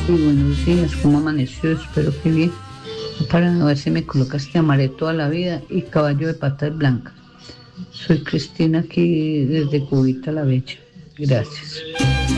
Sí, buenos días, ¿cómo amaneció? Espero que bien. Para ver si me colocas te amaré toda la vida y caballo de patas blancas. Soy Cristina aquí desde Cubita la Bella. Gracias.